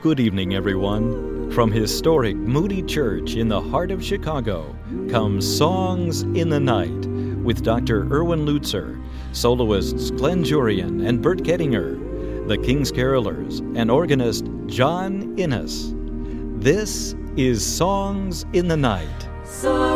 Good evening, everyone. From historic Moody Church in the heart of Chicago comes Songs in the Night with Dr. Erwin Lutzer, soloists Glenn Jurian and Bert Gettinger, the King's Carolers, and organist John Innes. This is Songs in the Night.